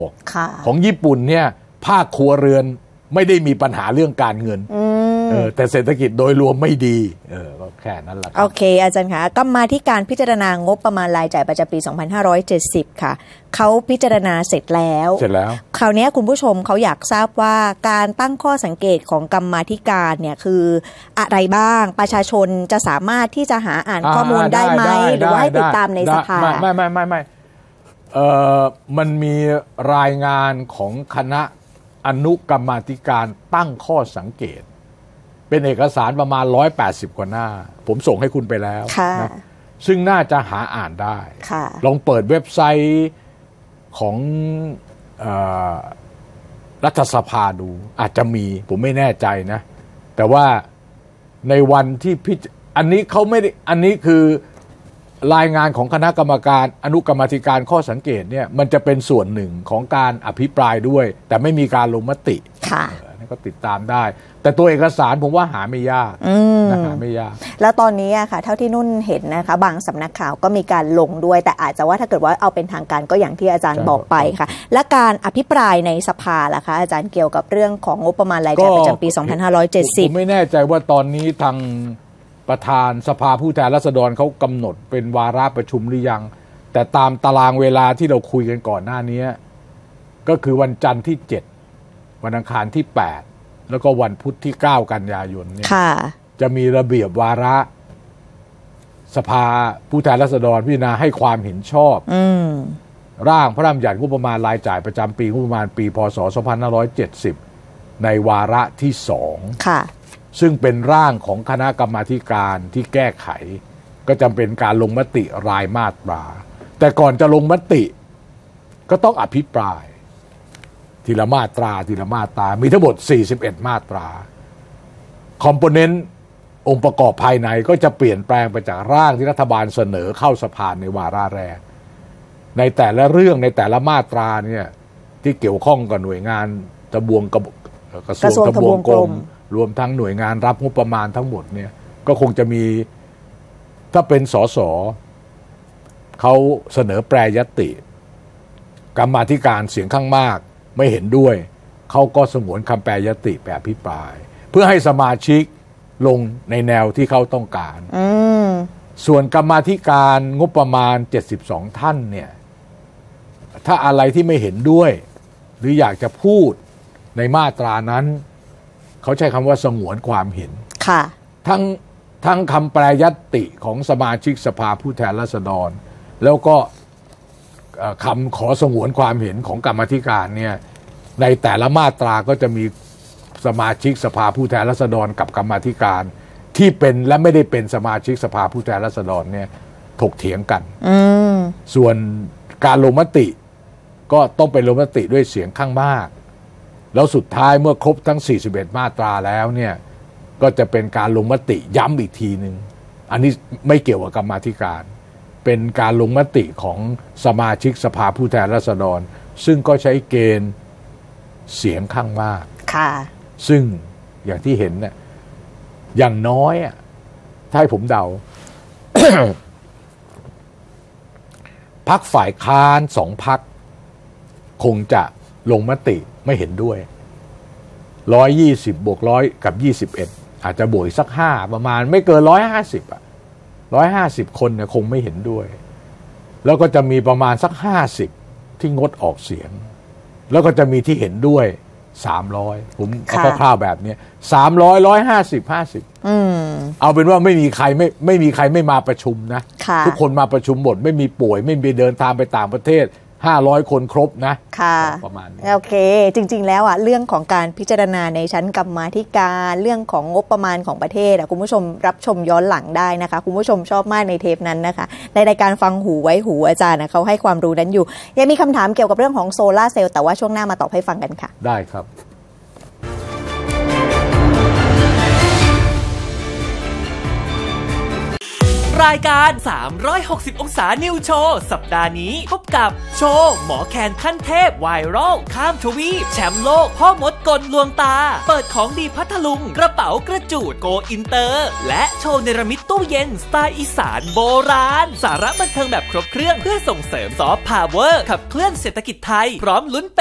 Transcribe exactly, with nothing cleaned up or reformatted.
ของญี่ปุ่นเนี่ยภาคครัวเรือนไม่ได้มีปัญหาเรื่องการเงินเออแต่เศรษฐกิจโดยรวมไม่ดีเออก็แค่นั้นแหละโอเคอาจารย์คะกรรมาธิการพิจารณางบประมาณรายจ่ายประจำปีสองพันห้าร้อยเจ็ดสิบค่ะเขาพิจารณาเสร็จแล้วเสร็จแล้วคราวนี้คุณผู้ชมเขาอยากทราบว่าการตั้งข้อสังเกตของกรรมาธิการเนี่ยคืออะไรบ้างประชาชนจะสามารถที่จะหาอ่านข้อมูลได้ไหมหรือว่าให้ติดตามในสภาไม่ไม่ไม่ไม่เอ่อมันมีรายงานของคณะอนุกรรมาธิการตั้งข้อสังเกตเป็นเอกสารประมาณหนึ่งร้อยแปดสิบกว่าหน้าผมส่งให้คุณไปแล้วนะซึ่งน่าจะหาอ่านได้ลองเปิดเว็บไซต์ของเอ่อรัฐสภาดูอาจจะมีผมไม่แน่ใจนะแต่ว่าในวันที่พิจอันนี้เขาไม่ได้อันนี้คือรายงานของคณะกรรมการอนุกรรมาธิการข้อสังเกตเนี่ยมันจะเป็นส่วนหนึ่งของการอภิปรายด้วยแต่ไม่มีการลงมติค่ะนั่นก็ติดตามได้แต่ตัวเอกสารผมว่าหาไม่ยากนะหาไม่ยากแล้วตอนนี้อะค่ะเท่าที่นุ่นเห็นนะคะบางสำนักข่าวก็มีการลงด้วยแต่อาจจะว่าถ้าเกิดว่าเอาเป็นทางการก็อย่างที่อาจารย์บอกไปค่ะและการอภิปรายในสภาล่ะคะอาจารย์เกี่ยวกับเรื่องของงบประมาณรายจ่ายประจำปีสองพันห้าร้อยเจ็ดสิบผมไม่แน่ใจว่าตอนนี้ทางประธานสภาผู้แทนราษฎรเขากำหนดเป็นวาระประชุมหรือยังแต่ตามตารางเวลาที่เราคุยกันก่อนหน้านี้ก็คือวันจันทร์ที่เจ็ดวันอังคารที่แปดแล้วก็วันพุธที่เก้ากันยายนเนี่ยจะมีระเบียบวาระสภาผู้แทนราษฎรพิจารณาให้ความเห็นชอบร่างพระราชบัญญัติงบประมาณรายจ่ายประจำปีงบประมาณปีพ.ศ. สองพันห้าร้อยเจ็ดสิบในวาระที่สองซึ่งเป็นร่างของคณะกรรมาธิการที่แก้ไขก็จำเป็นการลงมติรายมาตราแต่ก่อนจะลงมติก็ต้องอภิปรายทีละมาตราทีละมาตรามีทั้งหมดสี่สิบเอ็ดมาตราคอมโพเนนต์องค์ประกอบภายในก็จะเปลี่ยนแปลงไปจากร่างที่รัฐบาลเสนอเข้าสภาในวาระแรกในแต่ละเรื่องในแต่ละมาตราเนี่ยที่เกี่ยวข้องกับหน่วยงานทบวงกระทรวงทบวงกรมรวมทั้งหน่วยงานรับงบประมาณทั้งหมดเนี่ยก็คงจะมีถ้าเป็นสสเขาเสนอแปรยติกรรมาธิการเสียงข้างมากไม่เห็นด้วยเขาก็สงวนคำแปรยติไปอภิปรายเพื่อให้สมาชิกลงในแนวที่เขาต้องการส่วนกรรมาธิการงบประมาณเจ็ดสิบสองท่านเนี่ยถ้าอะไรที่ไม่เห็นด้วยหรืออยากจะพูดในมาตรานั้นเขาใช้คำว่าสงวนความเห็นค่ะทั้งทั้งคำแปรยติของสมาชิกสภาผู้แทนราษฎรแล้วก็คำขอสงวนความเห็นของกรรมาธิการเนี่ยในแต่ละมาตราก็จะมีสมาชิกสภาผู้แทนราษฎรกับกรรมาธิการที่เป็นและไม่ได้เป็นสมาชิกสภาผู้แทนราษฎรเนี่ยถกเถียงกันส่วนการลงมติก็ต้องเป็นลงมติด้วยเสียงข้างมากแล้วสุดท้ายเมื่อครบทั้งสี่สิบเอ็ดมาตราแล้วเนี่ยก็จะเป็นการลงมติย้ำอีกทีนึงอันนี้ไม่เกี่ยวกับกรรมาธิการเป็นการลงมติของสมาชิกสภาผู้แทนราษฎรซึ่งก็ใช้เกณฑ์เสียงข้างมากค่ะซึ่งอย่างที่เห็นเนี่ยอย่างน้อยอ่ะถ้าให้ผมเดา พรรคฝ่ายค้านสองพรรคคงจะลงมติไม่เห็นด้วยหนึ่งร้อยยี่สิบบวกร้อยกับยี่สิบเอ็ดอาจจะบวกสักห้าประมาณไม่เกินหนึ่งร้อยห้าสิบอ่ะหนึ่งร้อยห้าสิบคนเนี่ยคงไม่เห็นด้วยแล้วก็จะมีประมาณสักห้าสิบที่งดออกเสียงแล้วก็จะมีที่เห็นด้วยสามร้อยผมเอาคร่าวๆแบบนี้สามร้อย หนึ่งร้อยห้าสิบ ห้าสิบอืมเอาเป็นว่าไม่มีใครไม่ไม่มีใครไม่มาประชุมนะทุกคนมาประชุมหมดไม่มีป่วยไม่มีเดินทางไปต่างประเทศห้าร้อยคนครบนะค่ะประมาณนี้โอเคจริงๆแล้วอ่ะเรื่องของการพิจารณาในชั้นกรรมาธิการเรื่องของงบประมาณของประเทศอ่ะคุณผู้ชมรับชมย้อนหลังได้นะคะคุณผู้ชมชอบมากในเทปนั้นนะคะในรายการฟังหูไว้หูอาจารย์นะเขาให้ความรู้นั้นอยู่ยังมีคำถามเกี่ยวกับเรื่องของโซลาร์เซลล์แต่ว่าช่วงหน้ามาตอบให้ฟังกันค่ะได้ครับรายการสามร้อยหกสิบองศานิวโชว์สัปดาห์นี้พบกับโชว์หมอแคนขั้นเทพไวรัลข้ามทวีปแชมป์โลกพ่อมดกลลวงตาเปิดของดีพัทลุงกระเป๋ากระจูดโกอินเตอร์และโชว์เนรมิตตู้เย็นสไตล์อีสานโบราณสาระบันเทิงแบบครบเครื่องเพื่อส่งเสริมซอฟต์พาวเวอร์ขับเคลื่อนเศรษฐกิจไทยพร้อมลุ้น